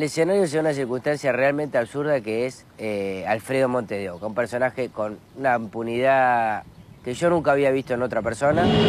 el escenario se da una circunstancia realmente absurda que es Alfredo Montes de Oca, un personaje con una impunidad que yo nunca había visto en otra persona.